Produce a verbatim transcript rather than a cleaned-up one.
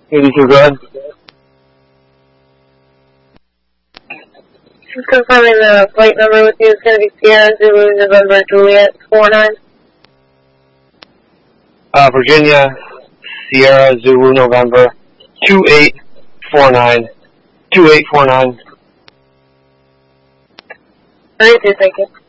eighty-two, go ahead. Just confirming the flight number with you is going to be Sierra Zulu November Juliet four nine. Uh, Virginia, Sierra Zulu November two eight four nine. two eight four nine. Alright, thank you.